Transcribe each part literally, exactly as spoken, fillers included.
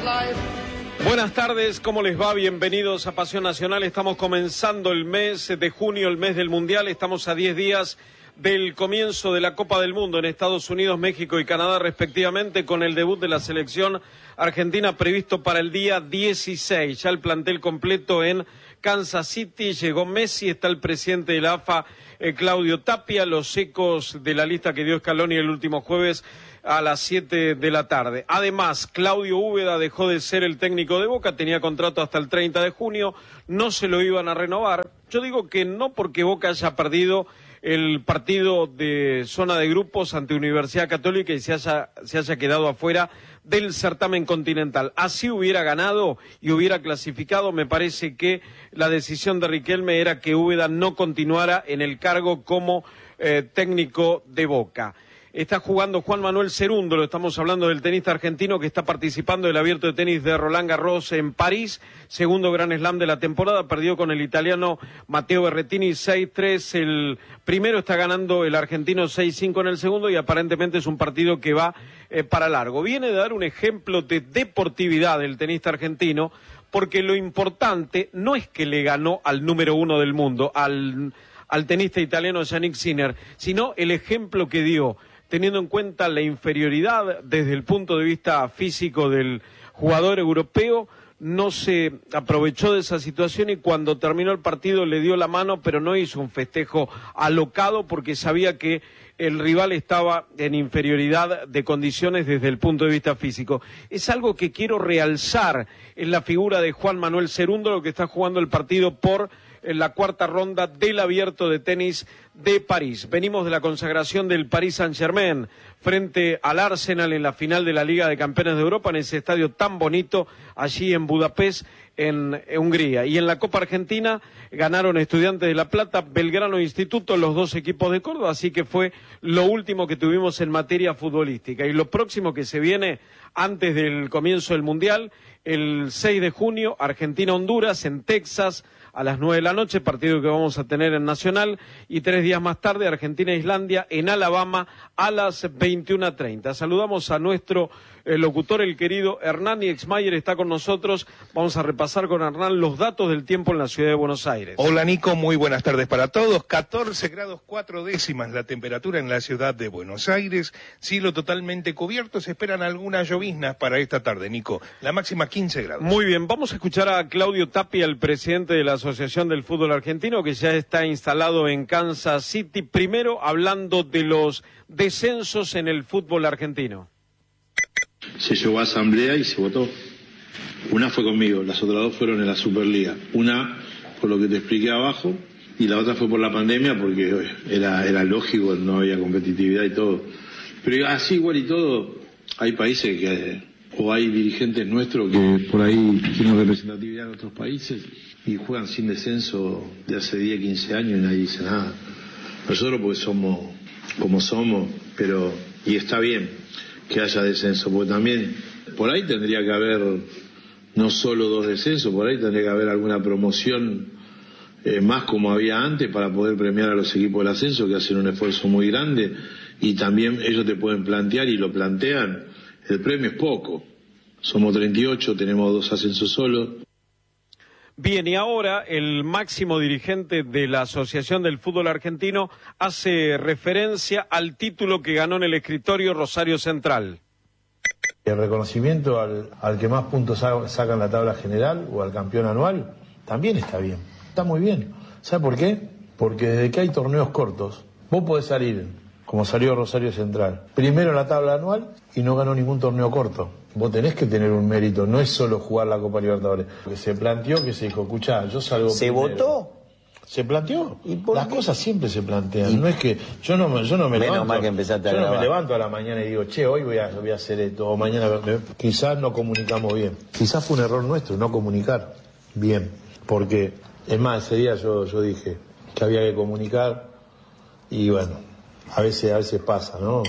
Buenas tardes, ¿cómo les va? Bienvenidos a Pasión Nacional. Estamos comenzando el mes de junio, el mes del Mundial. Estamos a diez días del comienzo de la Copa del Mundo en Estados Unidos, México y Canadá respectivamente, con el debut de la selección argentina previsto para el día dieciséis. Ya el plantel completo en Kansas City, llegó Messi, está el presidente de la A F A, eh, Claudio Tapia, los ecos de la lista que dio Scaloni el último jueves a las siete de la tarde. Además, Claudio Úbeda dejó de ser el técnico de Boca, tenía contrato hasta el treinta de junio, no se lo iban a renovar. Yo digo que no porque Boca haya perdido el partido de zona de grupos ante Universidad Católica y se haya, se haya quedado afuera del certamen continental. Así hubiera ganado y hubiera clasificado, me parece que la decisión de Riquelme era que Úbeda no continuara en el cargo como eh, técnico de Boca. Está jugando Juan Manuel Cerúndolo, estamos hablando del tenista argentino que está participando del Abierto de Tenis de Roland Garros en París, segundo Grand Slam de la temporada, perdió con el italiano Matteo Berrettini seis tres, el primero está ganando el argentino seis cinco en el segundo y aparentemente es un partido que va eh, para largo. Viene de dar un ejemplo de deportividad el tenista argentino, porque lo importante no es que le ganó al número uno del mundo, al, al tenista italiano Yannick Sinner, sino el ejemplo que dio, teniendo en cuenta la inferioridad desde el punto de vista físico del jugador europeo, no se aprovechó de esa situación y cuando terminó el partido le dio la mano, pero no hizo un festejo alocado porque sabía que el rival estaba en inferioridad de condiciones desde el punto de vista físico. Es algo que quiero realzar en la figura de Juan Manuel Cerúndolo, que está jugando el partido por en la cuarta ronda del Abierto de Tenis de París. Venimos de la consagración del Paris Saint-Germain frente al Arsenal en la final de la Liga de Campeones de Europa en ese estadio tan bonito allí en Budapest, en Hungría. Y en la Copa Argentina ganaron Estudiantes de La Plata, Belgrano e Instituto, los dos equipos de Córdoba, así que fue lo último que tuvimos en materia futbolística. Y lo próximo que se viene antes del comienzo del Mundial, el seis de junio, Argentina-Honduras en Texas, a las nueve de la noche, partido que vamos a tener en Nacional, y tres días más tarde, Argentina-Islandia en Alabama a las veintiuna treinta. Saludamos a nuestro eh, locutor, el querido Hernán Exmayer, está con nosotros. Vamos a repasar con Hernán los datos del tiempo en la ciudad de Buenos Aires. Hola Nico, muy buenas tardes para todos. catorce grados cuatro décimas la temperatura en la ciudad de Buenos Aires, cielo totalmente cubierto, se esperan algunas lloviznas para esta tarde, Nico. La máxima quince grados. Muy bien, vamos a escuchar a Claudio Tapia, el presidente de la Asociación del Fútbol Argentino, que ya está instalado en Kansas City. Primero, hablando de los descensos en el fútbol argentino. Se llevó a asamblea y se votó. Una fue conmigo, las otras dos fueron en la Superliga. Una por lo que te expliqué abajo y la otra fue por la pandemia porque era, era lógico, no había competitividad y todo. Pero así igual y todo, hay países que, o hay dirigentes nuestros que por ahí tienen representatividad en otros países y juegan sin descenso de hace diez, quince años y nadie dice nada. Nosotros porque somos como somos, pero y está bien que haya descenso, porque también por ahí tendría que haber no solo dos descensos, por ahí tendría que haber alguna promoción eh, más como había antes para poder premiar a los equipos del ascenso que hacen un esfuerzo muy grande y también ellos te pueden plantear y lo plantean, el premio es poco, somos treinta y ocho, tenemos dos ascensos solos. Bien, y ahora el máximo dirigente de la Asociación del Fútbol Argentino hace referencia al título que ganó en el escritorio Rosario Central. El reconocimiento al, al que más puntos saca en la tabla general o al campeón anual también está bien, está muy bien. ¿Sabe por qué? Porque desde que hay torneos cortos, vos podés salir, como salió Rosario Central, primero en la tabla anual y no ganó ningún torneo corto. Vos tenés que tener un mérito, no es solo jugar la Copa Libertadores. Que se planteó, que se dijo, escuchá, yo salgo ¿Se primero. votó? Se planteó. ¿Y por Las qué? cosas siempre se plantean. ¿Y? No es que yo no me, yo no me Menos levanto. mal que empezaste a yo no grabar. me levanto a la mañana y digo, che, hoy voy a, voy a hacer esto, o mañana me- quizás no comunicamos bien. Quizás fue un error nuestro no comunicar bien. Porque, es más, ese día yo, yo dije que había que comunicar y bueno, a veces, a veces pasa, ¿no?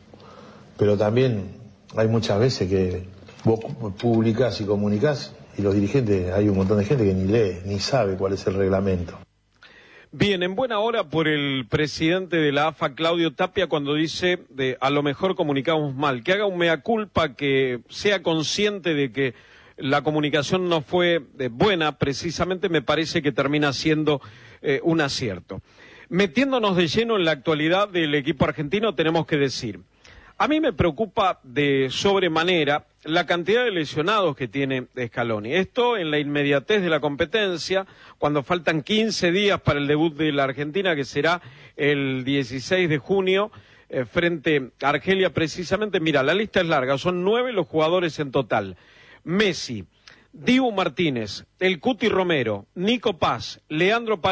Pero también hay muchas veces que vos publicás y comunicás y los dirigentes, hay un montón de gente que ni lee, ni sabe cuál es el reglamento. Bien, en buena hora por el presidente de la A F A, Claudio Tapia, cuando dice de a lo mejor comunicamos mal, que haga un mea culpa, que sea consciente de que la comunicación no fue eh, buena, precisamente me parece que termina siendo eh, un acierto. Metiéndonos de lleno en la actualidad del equipo argentino, tenemos que decir, a mí me preocupa de sobremanera la cantidad de lesionados que tiene Scaloni. Esto en la inmediatez de la competencia, cuando faltan quince días para el debut de la Argentina, que será el dieciséis de junio, eh, frente a Argelia precisamente. Mira, la lista es larga, son nueve los jugadores en total. Messi, Dibu Martínez, el Cuti Romero, Nico Paz, Leandro Paredes,